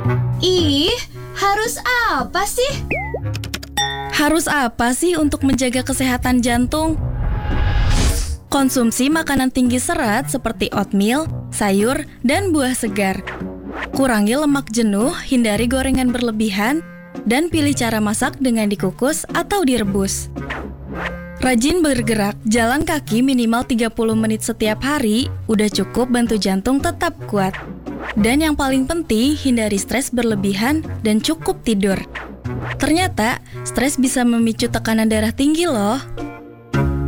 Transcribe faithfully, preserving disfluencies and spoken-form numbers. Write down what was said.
Ih, harus apa sih? Harus apa sih untuk menjaga kesehatan jantung? Konsumsi makanan tinggi serat seperti oatmeal, sayur, dan buah segar. Kurangi lemak jenuh, hindari gorengan berlebihan, dan pilih cara masak dengan dikukus atau direbus. Rajin bergerak, jalan kaki minimal tiga puluh menit setiap hari, udah cukup bantu jantung tetap kuat. Dan yang paling penting, hindari stres berlebihan dan cukup tidur. Ternyata, stres bisa memicu tekanan darah tinggi loh.